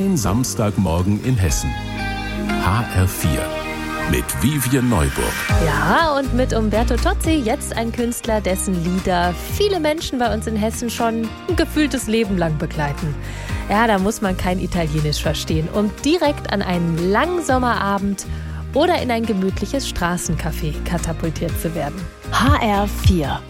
Ein Samstagmorgen in Hessen. HR4 mit Vivian Neuburg. Ja, und mit Umberto Tozzi, jetzt ein Künstler, dessen Lieder viele Menschen bei uns in Hessen schon ein gefühltes Leben lang begleiten. Ja, da muss man kein Italienisch verstehen, um direkt an einen langen Sommerabend oder in ein gemütliches Straßencafé katapultiert zu werden. HR4